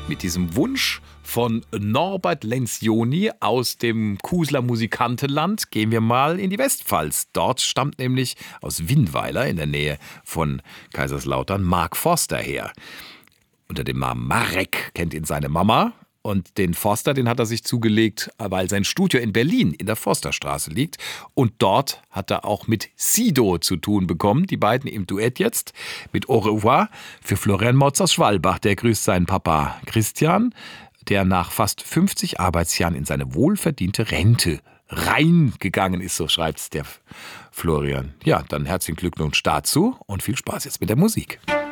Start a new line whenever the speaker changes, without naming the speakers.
Mit diesem Wunsch von Norbert Lenzioni aus dem Kusler Musikantenland gehen wir mal in die Westpfalz. Dort stammt nämlich aus Winnweiler in der Nähe von Kaiserslautern Mark Forster her. Unter dem Namen Marek kennt ihn seine Mama. Und den Forster, den hat er sich zugelegt, weil sein Studio in Berlin in der Forsterstraße liegt. Und dort hat er auch mit Sido zu tun bekommen. Die beiden im Duett jetzt mit Au revoir für Florian Motz aus Schwalbach. Der grüßt seinen Papa Christian, der nach fast 50 Arbeitsjahren in seine wohlverdiente Rente reingegangen ist, so schreibt's der Florian. Ja, dann herzlichen Glückwunsch dazu und viel Spaß jetzt mit der Musik.